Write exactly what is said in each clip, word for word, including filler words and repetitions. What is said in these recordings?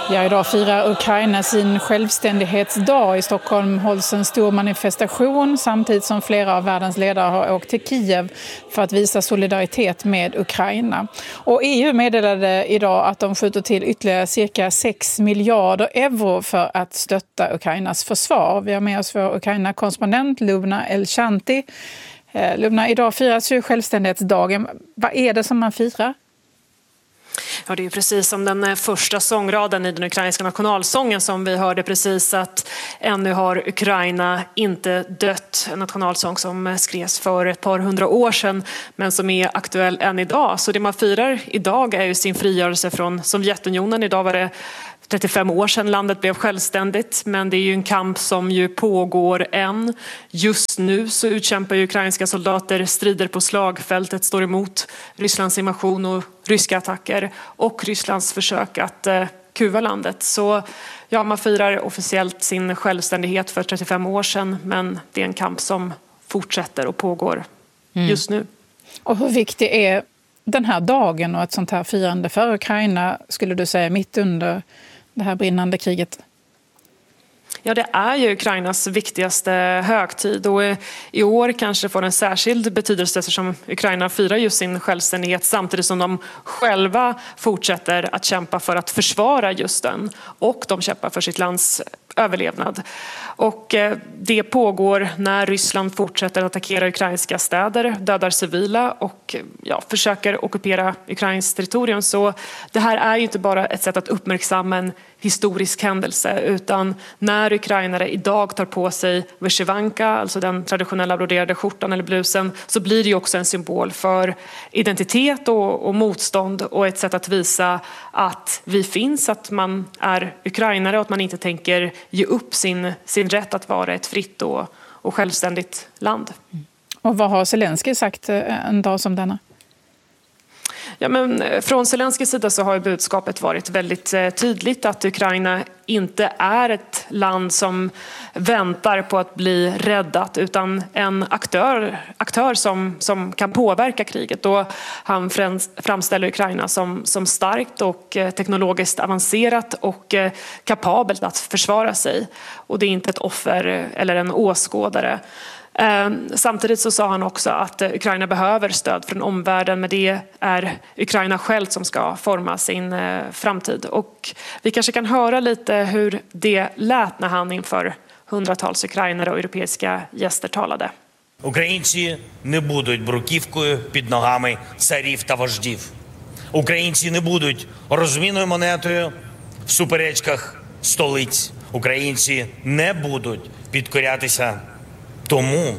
Ja, idag firar Ukraina sin självständighetsdag. I Stockholm hålls en stor manifestation samtidigt som flera av världens ledare har åkt till Kiev för att visa solidaritet med Ukraina. Och E U meddelade idag att de skjuter till ytterligare cirka sex miljarder euro för att stötta Ukrainas försvar. Vi har med oss vår Ukraina-korrespondent Lubna Elshanti. Lubna, idag firas ju självständighetsdagen. Vad är det som man firar? Ja, det är precis som den första sångraden i den ukrainska nationalsången som vi hörde precis, att ännu har Ukraina inte dött. En nationalsång som skrevs för ett par hundra år sedan men som är aktuell än idag. Så det man firar idag är ju sin frigörelse från Sovjetunionen. Idag var det trettiofem år sedan landet blev självständigt, men det är ju en kamp som ju pågår än. Just nu så utkämpar ju ukrainska soldater strider på slagfältet, står emot Rysslands invasion och ryska attacker och Rysslands försök att eh, kuva landet. Så ja, man firar officiellt sin självständighet för trettiofem år sedan, men det är en kamp som fortsätter och pågår mm. just nu. Och hur viktig är den här dagen och ett sånt här firande för Ukraina, skulle du säga, mitt under det här brinnande kriget? Ja, det är ju Ukrainas viktigaste högtid och i år kanske får en särskild betydelse eftersom Ukraina firar just sin självständighet samtidigt som de själva fortsätter att kämpa för att försvara just den, och de kämpar för sitt lands överlevnad. Och det pågår när Ryssland fortsätter att attackera ukrainska städer, dödar civila och ja, försöker ockupera ukrainskt territorium. Så det här är ju inte bara ett sätt att uppmärksamma en historisk händelse, utan när ukrainare idag tar på sig vyshyvanka, alltså den traditionella broderade skjortan eller blusen, så blir det ju också en symbol för identitet och, och motstånd och ett sätt att visa att vi finns, att man är ukrainare och att man inte tänker ge upp sin, sin rätt att vara ett fritt och, och självständigt land. Och vad har Zelenskyj sagt en dag som denna? Ja, men från Zelenskys sida så har budskapet varit väldigt tydligt att Ukraina inte är ett land som väntar på att bli räddat utan en aktör, aktör som, som kan påverka kriget. Och han framställer Ukraina som, som starkt och teknologiskt avancerat och kapabelt att försvara sig. Och det är inte ett offer eller en åskådare. Samtidigt så sa han också att Ukraina behöver stöd från omvärlden, men det är Ukraina själv som ska forma sin framtid. Och vi kanske kan höra lite hur det lät när han inför hundratals ukrainare och europeiska gäster talade. Українці не будуть бруківкою під ногами царів та вождів. Українці не будуть розмінною монетою в суперечках столиць. Українці не будуть підкорятися тому,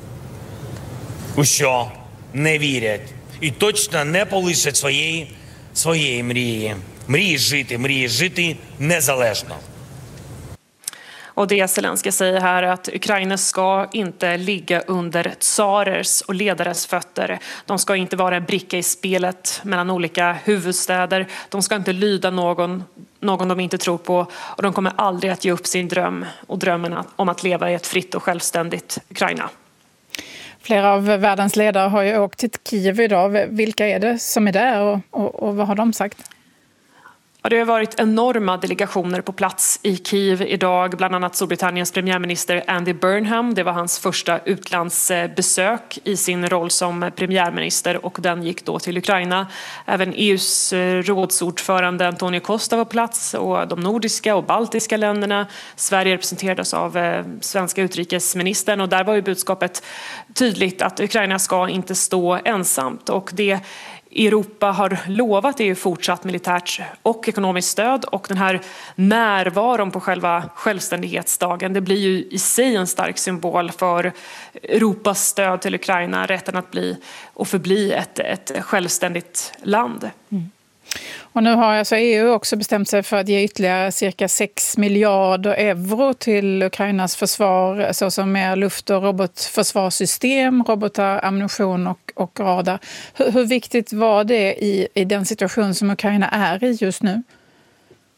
у що не вірять. І точно не полишать своєї, своєї мрії. Мрії жити, мрії жити незалежно. Och det Zelenskyj säger här är att Ukraina ska inte ligga under tsarers och ledares fötter. De ska inte vara en bricka i spelet mellan olika huvudstäder. De ska inte lyda någon, någon de inte tror på. Och de kommer aldrig att ge upp sin dröm och drömmen om att leva i ett fritt och självständigt Ukraina. Flera av världens ledare har ju åkt till Kiev idag. Vilka är det som är där och, och, och vad har de sagt? Ja, det har varit enorma delegationer på plats i Kiev idag, bland annat Storbritanniens premiärminister Andy Burnham. Det var hans första utlandsbesök i sin roll som premiärminister och den gick då till Ukraina. Även E U:s rådsordförande Antonio Costa var på plats och de nordiska och baltiska länderna. Sverige representerades av svenska utrikesministern och där var ju budskapet tydligt att Ukraina ska inte stå ensamt, och det Europa har lovat är ju fortsatt militärt och ekonomiskt stöd, och den här närvaron på själva självständighetsdagen, det blir ju i sig en stark symbol för Europas stöd till Ukraina, rätten att bli och förbli ett, ett självständigt land. Mm. Och nu har alltså E U också bestämt sig för att ge ytterligare cirka sex miljarder euro till Ukrainas försvar, såsom med luft- och robotförsvarssystem, robotar, ammunition och, och radar. Hur, hur viktigt var det i, i den situation som Ukraina är i just nu?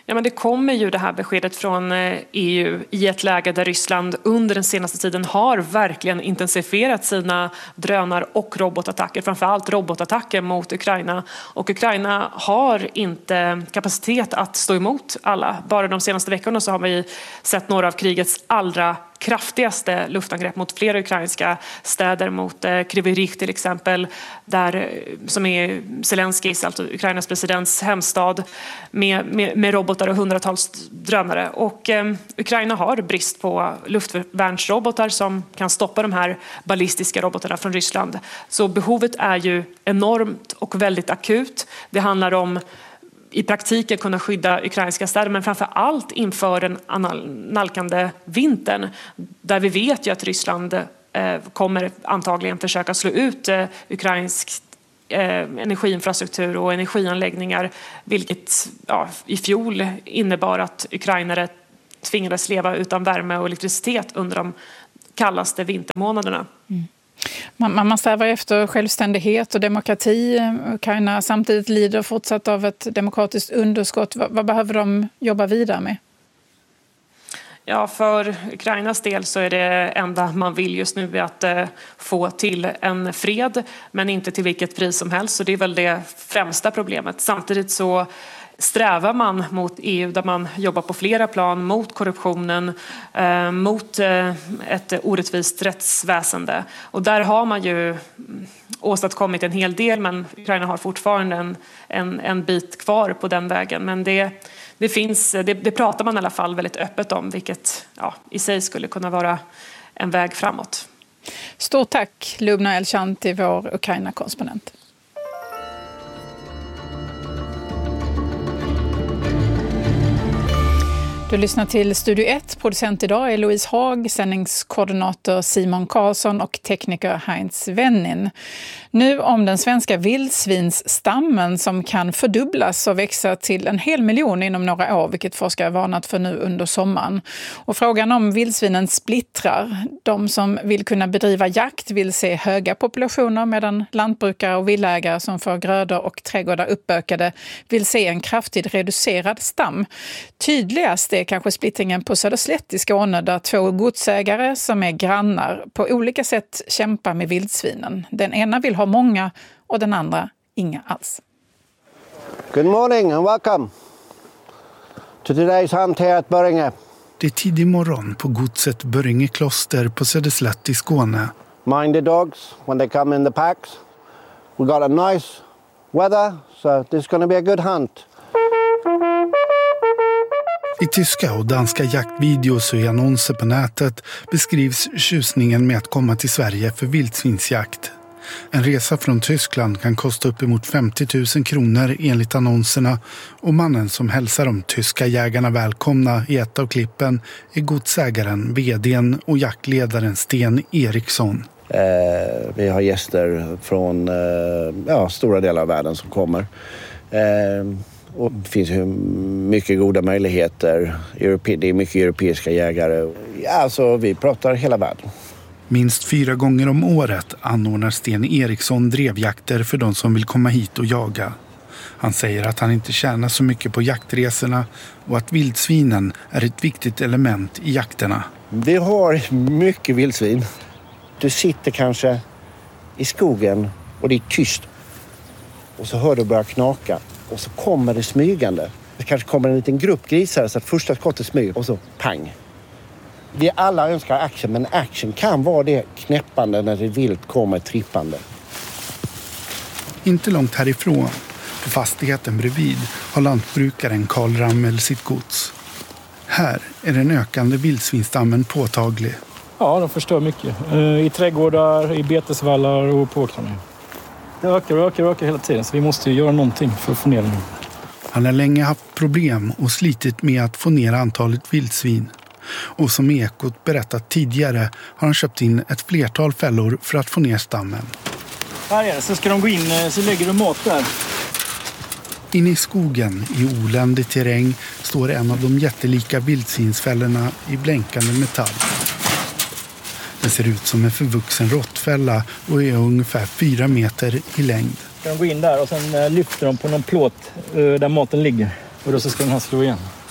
Ja, men det kommer ju det här beskedet från E U i ett läge där Ryssland under den senaste tiden har verkligen intensifierat sina drönar- och robotattacker, framförallt robotattacker mot Ukraina. Och Ukraina har inte kapacitet att stå emot alla. Bara de senaste veckorna så har vi sett några av krigets allra kraftigaste luftangrepp mot flera ukrainska städer, mot eh, Kryvyi Rih till exempel, där, som är Zelenskyjs, alltså Ukrainas presidents hemstad, med, med, med robotar och hundratals drönare. Och eh, Ukraina har brist på luftvärnsrobotar som kan stoppa de här ballistiska robotarna från Ryssland. Så behovet är ju enormt och väldigt akut. Det handlar om i praktiken kunna skydda ukrainska städer, men framför allt inför den nalkande vintern, där vi vet ju att Ryssland eh, kommer antagligen försöka slå ut eh, ukrainsk eh, energiinfrastruktur och energianläggningar, vilket ja, i fjol innebar att ukrainare tvingades leva utan värme och elektricitet under de kallaste vintermånaderna. Mm. Man, man strävar efter självständighet och demokrati. Ukraina samtidigt lider fortsatt av ett demokratiskt underskott. Vad, vad behöver de jobba vidare med? Ja, för Ukrainas del så är det enda man vill just nu att eh, få till en fred, men inte till vilket pris som helst. Så det är väl det främsta problemet. Samtidigt så strävar man mot E U där man jobbar på flera plan mot korruptionen, eh, mot eh, ett orättvist rättsväsende. Och där har man ju åstadkommit en hel del, men Ukraina har fortfarande en, en, en bit kvar på den vägen. Men det, det, finns, det, det pratar man i alla fall väldigt öppet om, vilket ja, i sig skulle kunna vara en väg framåt. Stort tack, Lubna Elchanti, vår Ukraina-korrespondent. Du lyssnar till Studio ett. Producent idag är Louise Haag, sändningskoordinator Simon Karlsson och tekniker Heinz Wennin. Nu om den svenska vildsvinsstammen som kan fördubblas och växa till en hel miljon inom några år, vilket forskare varnat för nu under sommaren. Och frågan om vildsvinen splittrar. De som vill kunna bedriva jakt vill se höga populationer, medan lantbrukare och villägare som får grödor och trädgårdar uppökade vill se en kraftigt reducerad stam. Tydligast är kanske splittringen på Söderslätt i Skåne, där två godsägare som är grannar på olika sätt kämpar med vildsvinen. Den ena vill ha många och den andra inga alls. Good morning and welcome to today's hunt here at Börringe. Det är tidig morgon på godset Börringe kloster på Söderslätt i Skåne. Mind the dogs when they come in the packs. We got a nice weather, so this is going to be a good hunt. I tyska och danska jaktvideos och i annonser på nätet beskrivs tjusningen med att komma till Sverige för vildsvinsjakt. En resa från Tyskland kan kosta uppemot femtio tusen kronor enligt annonserna, och mannen som hälsar de tyska jägarna välkomna i ett av klippen är godsägaren, vdn och jaktledaren Sten Eriksson. Eh, vi har gäster från eh, ja, stora delar av världen som kommer. Eh, Och det finns ju mycket goda möjligheter. Det är mycket europeiska jägare. Alltså, vi pratar hela världen. Minst fyra gånger om året anordnar Sten Eriksson drevjakter för de som vill komma hit och jaga. Han säger att han inte tjänar så mycket på jaktresorna och att vildsvinen är ett viktigt element i jakterna. Vi har mycket vildsvin. Du sitter kanske i skogen och det är tyst. Och så hör du börja knaka. Och så kommer det smygande. Det kanske kommer en liten grupp grisar så att första skottet smyger och så pang. Vi alla önskar action, men action kan vara det knäppande när det vilt kommer trippande. Inte långt härifrån, på fastigheten bredvid, har lantbrukaren Karl Rammel sitt gods. Här är den ökande vildsvinstammen påtaglig. Ja, de förstör mycket. I trädgårdar, i betesvallar och på åkrarna. Det ökar och ökar och ökar hela tiden, så vi måste ju göra någonting för att få ner den. Han har länge haft problem och slitit med att få ner antalet vildsvin. Och som Ekot berättat tidigare har han köpt in ett flertal fällor för att få ner stammen. Här är det, så ska de gå in, så lägger de mat där. Inne i skogen, i oländig terräng, står en av de jättelika vildsvinsfällorna i blänkande metall. Den ser ut som en förvuxen råttfälla och är ungefär fyra meter i längd. Ska de gå in där och sen lyfter de på någon plåt där maten ligger. Och då så ska den här slå igen.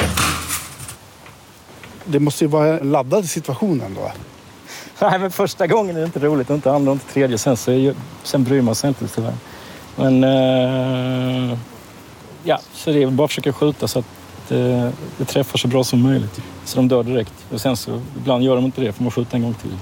Det måste ju vara en laddad situation ändå. Nej, men första gången är det inte roligt, inte andra och inte tredje. Sen, så är ju, sen bryr man sig inte tyvärr. Men eh, ja, så det är bara att försöka skjuta så att det, det träffar så bra som möjligt. Så de dör direkt. Och sen så ibland gör de inte det, för man skjuta en gång till.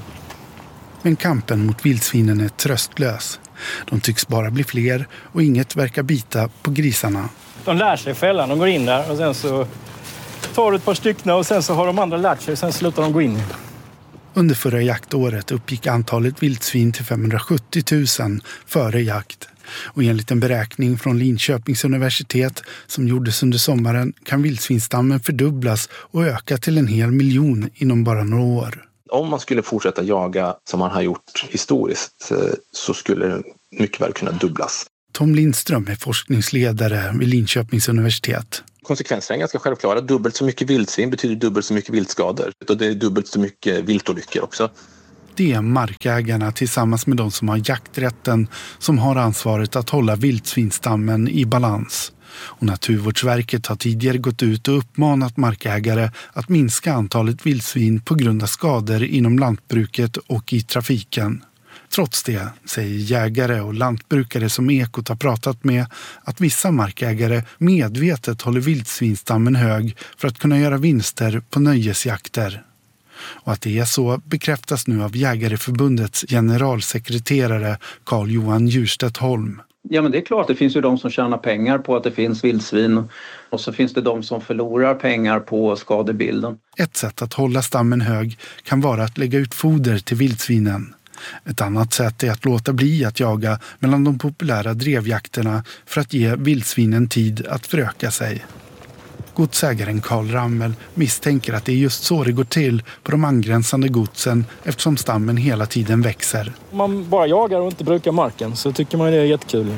Men kampen mot vildsvinen är tröstlös. De tycks bara bli fler och inget verkar bita på grisarna. De lär sig fällan, de går in där och sen så tar du ett par stycken och sen så har de andra lärt sig och sen slutar de gå in. Under förra jaktåret uppgick antalet vildsvin till femhundrasjuttio tusen före jakt. Och enligt en beräkning från Linköpings universitet som gjordes under sommaren kan vildsvinstammen fördubblas och öka till en hel miljon inom bara några år. Om man skulle fortsätta jaga som man har gjort historiskt så skulle det mycket väl kunna dubblas. Tom Lindström är forskningsledare vid Linköpings universitet. Konsekvenserna är ganska självklara. Dubbelt så mycket vildsvin betyder dubbelt så mycket viltskador. Och det är dubbelt så mycket viltolyckor också. Det är markägarna tillsammans med de som har jakträtten som har ansvaret att hålla vildsvinstammen i balans. Och Naturvårdsverket har tidigare gått ut och uppmanat markägare att minska antalet vildsvin på grund av skador inom lantbruket och i trafiken. Trots det säger jägare och lantbrukare som Ekot har pratat med att vissa markägare medvetet håller vildsvinstammen hög för att kunna göra vinster på nöjesjakter. Och att det är så bekräftas nu av Jägareförbundets generalsekreterare Carl-Johan Djurstedt Holm. Ja, men det är klart, det finns ju de som tjänar pengar på att det finns vildsvin och så finns det de som förlorar pengar på skadebilden. Ett sätt att hålla stammen hög kan vara att lägga ut foder till vildsvinen. Ett annat sätt är att låta bli att jaga mellan de populära drevjakterna för att ge vildsvinen tid att föröka sig. Godsägaren Karl Rammel misstänker att det är just så det går till på de angränsande godsen eftersom stammen hela tiden växer. Om man bara jagar och inte brukar marken så tycker man det är jättekul.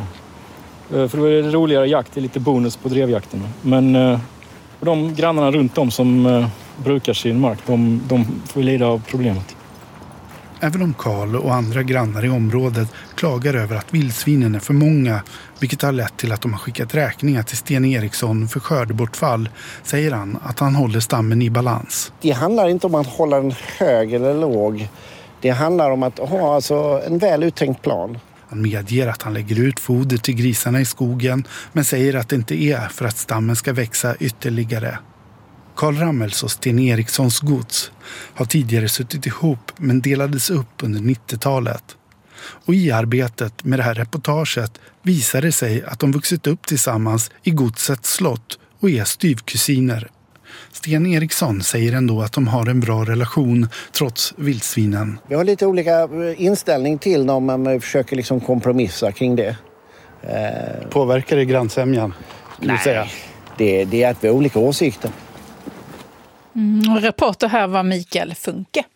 För då är det roligare jakt, det är lite bonus på drevjakterna. Men de grannarna runt om som brukar sin mark, de, de får lida av problemet. Även om Karl och andra grannar i området klagar över att vildsvinen är för många, vilket har lett till att de har skickat räkningar till Sten Eriksson för skördebortfall, säger han att han håller stammen i balans. Det handlar inte om att hålla den hög eller låg. Det handlar om att ha alltså en väl uttänkt plan. Han medger att han lägger ut foder till grisarna i skogen, men säger att det inte är för att stammen ska växa ytterligare. Karl Rammels och Sten Erikssons gods har tidigare suttit ihop men delades upp under nittiotalet. Och i arbetet med det här reportaget visar det sig att de vuxit upp tillsammans i godsets slott och är styvkusiner. Sten Eriksson säger ändå att de har en bra relation trots vildsvinen. Vi har lite olika inställning till dem men försöker liksom kompromissa kring det. Påverkar det grannsämjan? Nej, säga? Det, det är att vi har olika åsikter. Mm, reporter här var Mikael Funke.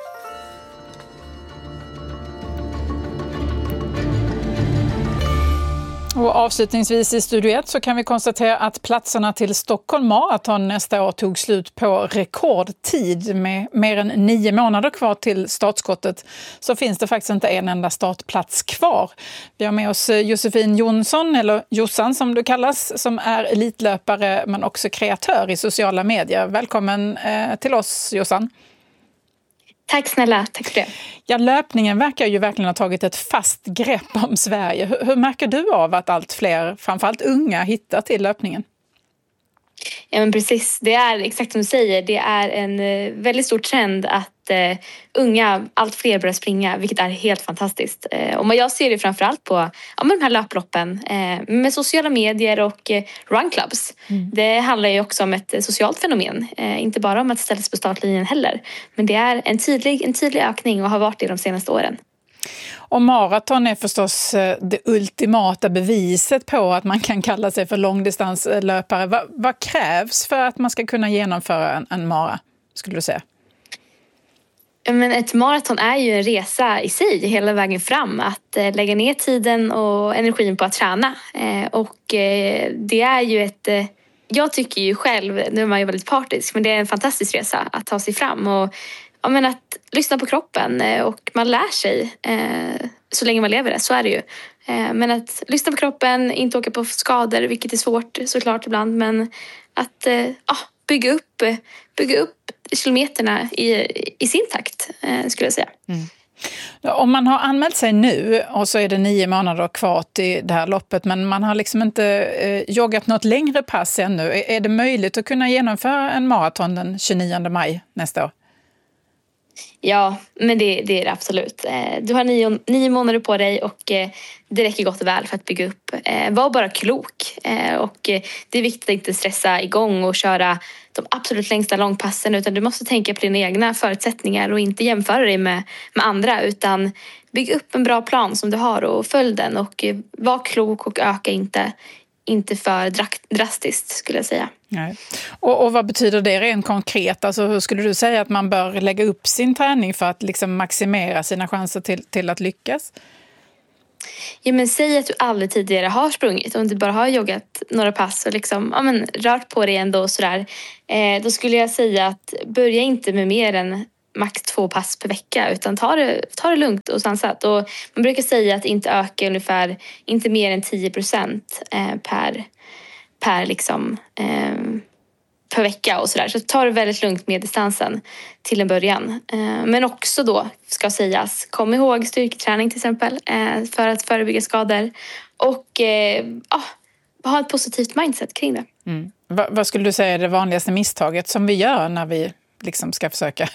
Och avslutningsvis i Studio ett så kan vi konstatera att platserna till Stockholm Marathon nästa år tog slut på rekordtid. Med mer än nio månader kvar till startskottet så finns det faktiskt inte en enda startplats kvar. Vi har med oss Josefin Jonsson, eller Jossan som du kallas, som är elitlöpare men också kreatör i sociala medier. Välkommen eh, till oss, Jossan. Tack snälla, tack för det. Ja, löpningen verkar ju verkligen ha tagit ett fast grepp om Sverige. Hur, hur märker du av att allt fler, framförallt unga, hittar till löpningen? Ja, men precis. Det är exakt som du säger. Det är en väldigt stor trend att uh, unga, allt fler börjar springa, vilket är helt fantastiskt. Uh, och jag ser det framförallt på ja, med de här löploppen uh, med sociala medier och uh, runclubs. Mm. Det handlar ju också om ett socialt fenomen. Uh, inte bara om att ställas på startlinjen heller. Men det är en tydlig, en tydlig ökning och har varit det de senaste åren. Och maraton är förstås det ultimata beviset på att man kan kalla sig för långdistanslöpare. Vad, vad krävs för att man ska kunna genomföra en, en mara, skulle du säga? Men ett maraton är ju en resa i sig hela vägen fram. Att lägga ner tiden och energin på att träna. Och det är ju ett... Jag tycker ju själv, nu är man ju väldigt partisk, men det är en fantastisk resa att ta sig fram. Och ja, men att lyssna på kroppen och man lär sig eh, så länge man lever det, så är det ju. Eh, men att lyssna på kroppen, inte åka på skador, vilket är svårt såklart ibland. Men att eh, bygga upp, bygga upp kilometerna i, i sin takt, skulle jag säga. Mm. Om man har anmält sig nu och så är det nio månader kvar till det här loppet, men man har liksom inte eh, joggat något längre pass ännu. Är, är det möjligt att kunna genomföra en maraton den tjugonionde maj nästa år? Ja, men det, det är det absolut. Du har nio, nio månader på dig och det räcker gott och väl för att bygga upp. Var bara klok. Och det är viktigt att inte stressa igång och köra de absolut längsta långpassen, utan du måste tänka på dina egna förutsättningar och inte jämföra dig med, med andra, utan bygg upp en bra plan som du har och följ den och var klok och öka inte, inte för drastiskt, skulle jag säga. Nej. Och, och vad betyder det rent konkret? Alltså, hur skulle du säga att man bör lägga upp sin träning för att liksom maximera sina chanser till, till att lyckas? Ja, men säg att du aldrig tidigare har sprungit, om du bara har joggat några pass och liksom, ja, men, rört på dig ändå och sådär. Eh, då skulle jag säga att börja inte med mer än max två pass per vecka, utan ta det, ta det lugnt och sansat. Och man brukar säga att inte öka ungefär, inte mer än tio procent eh, per, per, liksom, eh, per vecka och sådär. Så ta det väldigt lugnt med distansen till en början. Eh, men också då, ska sägas, kom ihåg styrketräning till exempel eh, för att förebygga skador. Och eh, ah, ha ett positivt mindset kring det. Mm. Va, vad skulle du säga är det vanligaste misstaget som vi gör när vi liksom ska försöka?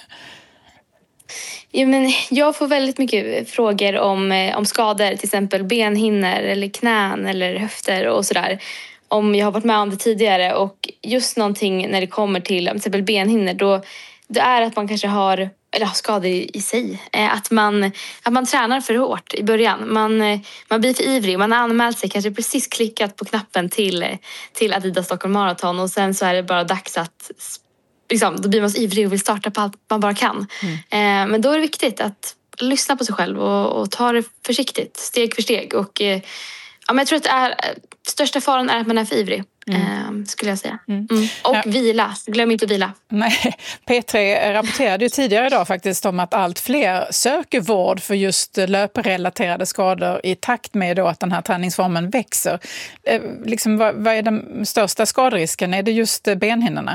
Ja, men jag får väldigt mycket frågor om, om skador, till exempel benhinnor eller knän eller höfter och sådär. Om jag har varit med om det tidigare, och just någonting när det kommer till till exempel benhinnor, då det är att man kanske har, eller har skador i, i sig. Att man, att man tränar för hårt i början. Man, man blir för ivrig. Man har anmält sig, kanske precis klickat på knappen till, till Adidas Stockholm Marathon, och sen så är det bara dags att liksom, då blir man så ivrig och vill starta på allt man bara kan. Mm. Eh, men då är det viktigt att lyssna på sig själv och, och ta det försiktigt, steg för steg. Och, eh, ja, men jag tror att det är, största faran är att man är för ivrig, mm. eh, skulle jag säga. Mm. Mm. Och ja. vila, glöm inte att vila. Nej, P tre rapporterade ju tidigare idag faktiskt om att allt fler söker vård för just löprelaterade skador i takt med då att den här träningsformen växer. Eh, liksom, vad, vad är den största skaderisken? Är det just benhinnorna?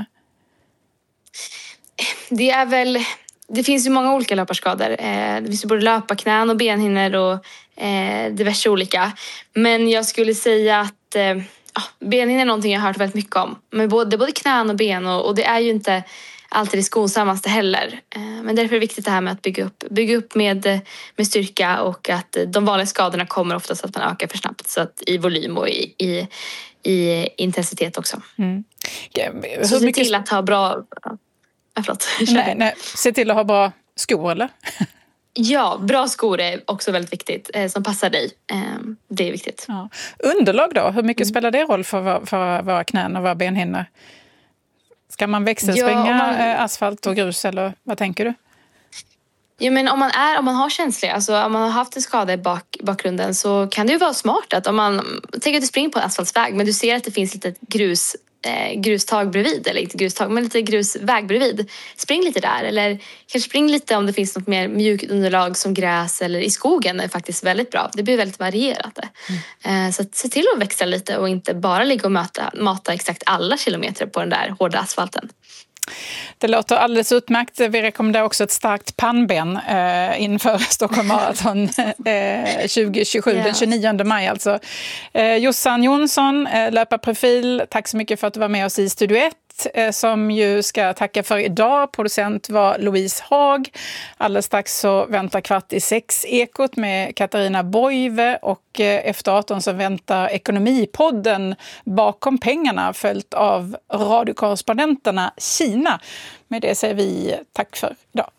Det är väl, det finns ju många olika löparskador. Det finns ju både löparknän och benhinnor och diverse olika. Men jag skulle säga att ja, benhinnor är någonting jag har hört väldigt mycket om. Men både, både knän och ben, och, och det är ju inte alltid det skonsammaste heller. Men därför är det viktigt det här med att bygga upp, bygga upp med, med styrka, och att de vanliga skadorna kommer oftast att man ökar för snabbt, så att i volym och i, i, i intensitet också. Mm. Hur så se till att ha bra... Nej, nej. Se till att ha bra skor, eller? Ja, bra skor är också väldigt viktigt, eh, som passar dig. Eh, det är viktigt. Ja. Underlag då? Hur mycket mm. spelar det roll för, för våra knän och våra benhinnor? Ska man växelspringa ja, man... asfalt och grus, eller vad tänker du? Ja, men om man, är, om man har känsliga, alltså om man har haft en skada i bak, bakgrunden, så kan det ju vara smart att om man tänker att du springer på en asfaltsväg, men du ser att det finns lite grus Eh, grustag bredvid, eller inte grustag, men lite grusväg bredvid. Spring lite där, eller kanske spring lite om det finns något mer mjukt underlag som gräs, eller i skogen är faktiskt väldigt bra. Det blir väldigt varierat. Mm. Eh, så att se till att växla lite och inte bara ligga och mata, mata exakt alla kilometer på den där hårda asfalten. Det låter alldeles utmärkt. Vi rekommenderar också ett starkt pannben eh, inför Stockholm Marathon eh, tjugo tjugosju, yeah. den tjugonionde maj alltså. Eh, Jossan Jonsson, eh, löparprofil, tack så mycket för att du var med oss i Studio ett, eh, som ju ska tacka för idag. Producent var Louise Haag. Alldeles strax så väntar Kvart i sex Ekot med Katarina Boive, och eh, efter arton så väntar Ekonomipodden Bakom pengarna, följt av radiokorrespondenterna Kina. Med det säger vi tack för idag.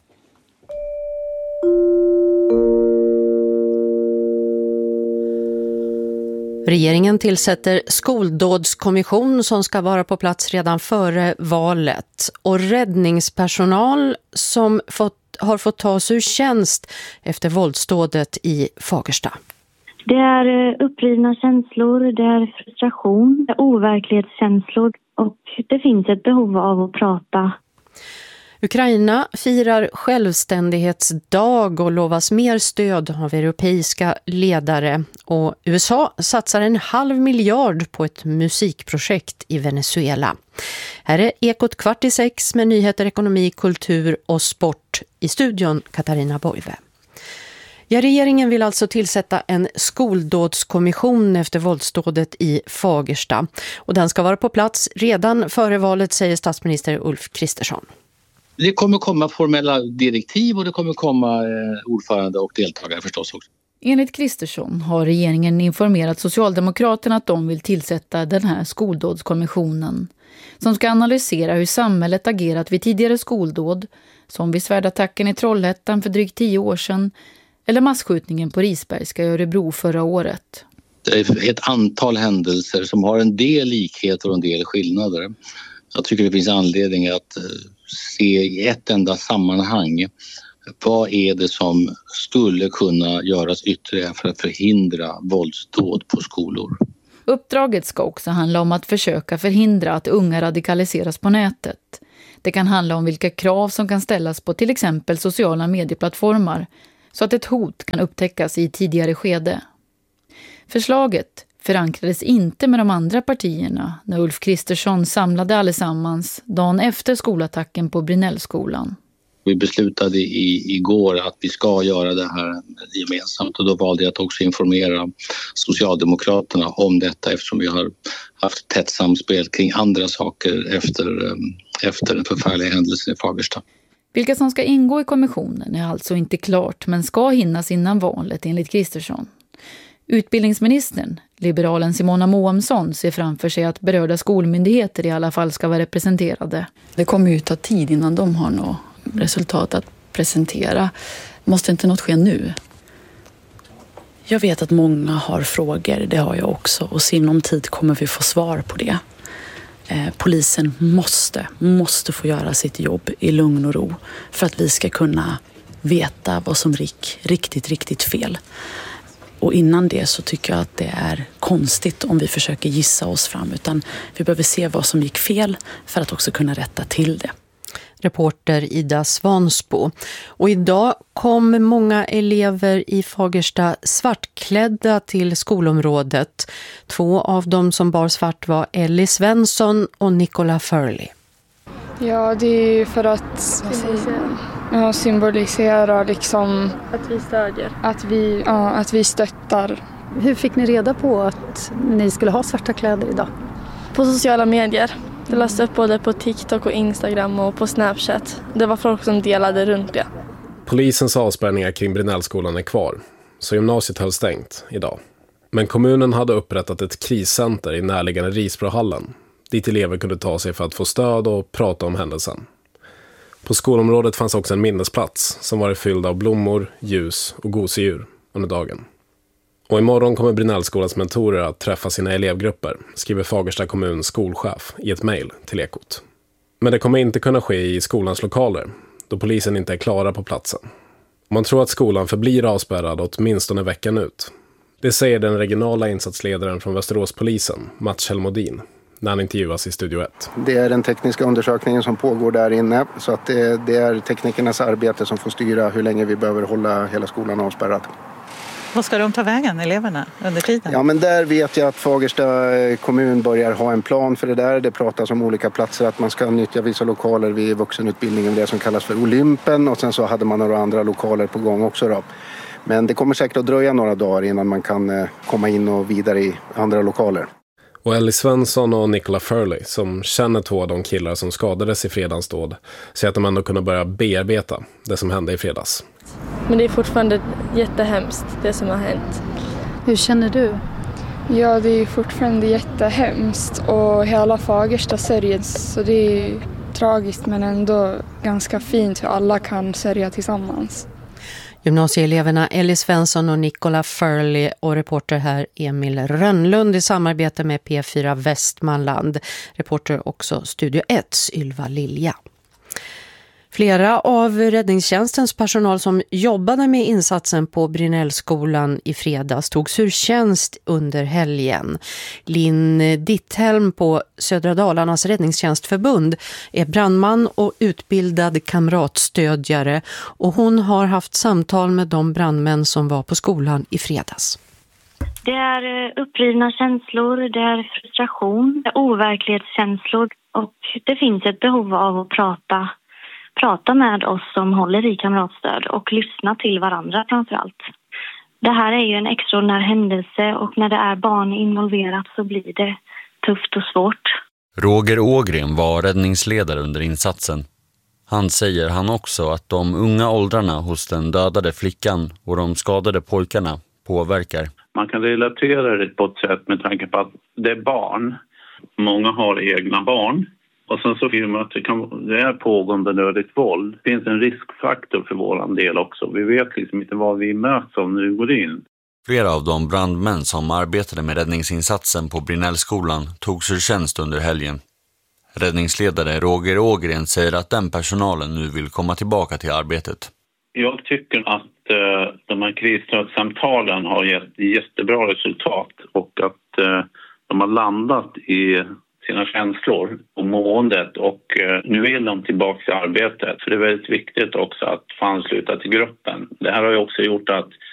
Regeringen tillsätter skoldådskommission som ska vara på plats redan före valet. Och räddningspersonal som fått, har fått tas ur tjänst efter våldsdådet i Fagersta. Det är upprivna känslor, det är frustration, det är overklighetskänslor, och det finns ett behov av att prata. Ukraina firar självständighetsdag och lovas mer stöd av europeiska ledare. Och U S A satsar en halv miljard på ett musikprojekt i Venezuela. Här är Ekot kvart i sex med nyheter, ekonomi, kultur och sport. I studion Katarina Boive. Ja, regeringen vill alltså tillsätta en skoldådskommission efter våldsdådet i Fagersta. Och den ska vara på plats redan före valet, säger statsminister Ulf Kristersson. Det kommer komma formella direktiv och det kommer komma eh, ordförande och deltagare förstås också. Enligt Kristersson har regeringen informerat Socialdemokraterna att de vill tillsätta den här skoldådskommissionen som ska analysera hur samhället agerat vid tidigare skoldåd, som vid svärdattacken i Trollhättan för drygt tio år sedan eller massskjutningen på Risbergska i Örebro förra året. Det är ett antal händelser som har en del likheter och en del skillnader. Jag tycker det finns anledning att se i ett enda sammanhang vad är det som skulle kunna göras ytterligare för att förhindra våldsdåd på skolor. Uppdraget ska också handla om att försöka förhindra att unga radikaliseras på nätet. Det kan handla om vilka krav som kan ställas på till exempel sociala medieplattformar så att ett hot kan upptäckas i tidigare skede. Förslaget förankrades inte med de andra partierna när Ulf Kristersson samlade allesammans dagen efter skolattacken på Brinellskolan. Vi beslutade i, igår att vi ska göra det här gemensamt och då valde jag att också informera Socialdemokraterna om detta eftersom vi har haft tätt samspel kring andra saker efter, efter den förfärliga händelsen i Fagersta. Vilka som ska ingå i kommissionen är alltså inte klart men ska hinnas innan valet enligt Kristersson. Utbildningsministern, liberalen Simona Moamsson, ser framför sig att berörda skolmyndigheter i alla fall ska vara representerade. Det kommer ju ta tid innan de har något resultat att presentera. Måste inte något ske nu? Jag vet att många har frågor, det har jag också. Och sinom tid kommer vi få svar på det. Eh, polisen måste, måste få göra sitt jobb i lugn och ro för att vi ska kunna veta vad som gick riktigt, riktigt fel. Och innan det så tycker jag att det är konstigt om vi försöker gissa oss fram. Utan vi behöver se vad som gick fel för att också kunna rätta till det. Reporter Ida Svansbo. Och idag kom många elever i Fagersta svartklädda till skolområdet. Två av dem som bar svart var Ellie Svensson och Nicola Furley. Ja, det är för att ja, symbolisera liksom att vi stödjer. Att vi, ja, att vi stöttar. Hur fick ni reda på att ni skulle ha svarta kläder idag? På sociala medier. Det lades upp både på TikTok och Instagram och på Snapchat. Det var folk som delade runt det. Polisens avspärrningar kring Brinellskolan är kvar, så gymnasiet höll stängt idag. Men kommunen hade upprättat ett kriscenter i närliggande Risbrohallen, dit elever kunde ta sig för att få stöd och prata om händelsen. På skolområdet fanns också en minnesplats som var fylld av blommor, ljus och gosedjur under dagen. Och imorgon kommer Brinellskolans mentorer att träffa sina elevgrupper, skriver Fagersta kommuns skolchef i ett mejl till Ekot. Men det kommer inte kunna ske i skolans lokaler, då polisen inte är klara på platsen. Man tror att skolan förblir avspärrad åtminstone veckan ut. Det säger den regionala insatsledaren från Västeråspolisen, Mats Helmodin, när han intervjuas i Studio ett. Det är den tekniska undersökningen som pågår där inne, så att det, det är teknikernas arbete som får styra hur länge vi behöver hålla hela skolan avspärrad. Vad ska de ta vägen, eleverna, under tiden? Ja, men där vet jag att Fagersta kommun börjar ha en plan för det där. Det pratas om olika platser, att man ska nyttja vissa lokaler vid vuxenutbildningen, det som kallas för Olympen. Och sen så hade man några andra lokaler på gång också då. Men det kommer säkert att dröja några dagar innan man kan komma in och vidare i andra lokaler. Och Ellie Svensson och Nicola Furley, som känner två av de killar som skadades i fredagsdåd, säger att de ändå kunde börja bearbeta det som hände i fredags. Men det är fortfarande jättehemskt det som har hänt. Hur känner du? Ja, det är fortfarande jättehemskt och hela Fagersta sörjs, så det är tragiskt men ändå ganska fint hur alla kan sörja tillsammans. Gymnasieeleverna Ellie Svensson och Nicola Furley och reporter här Emil Rönnlund i samarbete med P fyra Västmanland. Reporter också Studio ett Ylva Lilja. Flera av räddningstjänstens personal som jobbade med insatsen på Brinellskolan i fredags togs ur tjänst under helgen. Linn Ditthelm på Södra Dalarnas räddningstjänstförbund är brandman och utbildad kamratstödjare, och hon har haft samtal med de brandmän som var på skolan i fredags. Det är upprivna känslor, det är frustration, det är overklighetskänslor och det finns ett behov av att prata, prata med oss som håller i kamratstöd och lyssna till varandra framför allt. Det här är ju en extraordinär händelse och när det är barn involverat så blir det tufft och svårt. Roger Ågren var räddningsledare under insatsen. Han säger han också att de unga åldrarna hos den dödade flickan och de skadade pojkarna påverkar. Man kan relatera det på ett sätt med tanke på att det är barn. Många har egna barn. Och sen så finner man att det, kan, det är pågående nödigt våld. Det finns en riskfaktor för våran del också. Vi vet liksom inte vad vi möts av när vi går in. Flera av de brandmän som arbetade med räddningsinsatsen på Brinellskolan togs ur tjänst under helgen. Räddningsledare Roger Ågren säger att den personalen nu vill komma tillbaka till arbetet. Jag tycker att eh, de här krisstödssamtalen har gett jättebra resultat och att eh, de har landat i sina känslor och måendet och eh, nu vill de tillbaka till arbetet. För det är väldigt viktigt också att få ansluta till gruppen. Det här har ju också gjort att